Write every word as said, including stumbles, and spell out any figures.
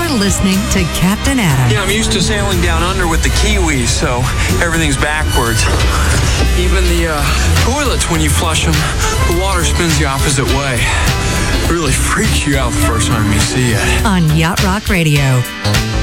You're listening to Captain Adam. Yeah, I'm used to sailing down under with the Kiwis, so everything's backwards. Even the uh, toilets, when you flush them, the water spins the opposite way. Really freaks you out the first time you see it. On Yacht Rock Radio.